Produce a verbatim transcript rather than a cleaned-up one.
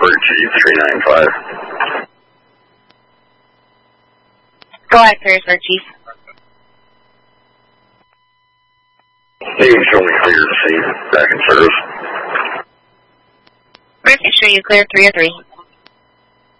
Petersburg, Chief three nine five. Go ahead, Petersburg, Chief. You can show me clear to see back in service. Perfect, show you clear three oh three.